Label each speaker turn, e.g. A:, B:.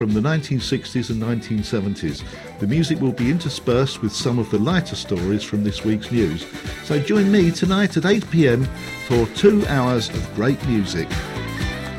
A: from the 1960s and 1970s. The music will be interspersed with some of the lighter stories from this week's news. So join me tonight at 8 p.m. for 2 hours of great music.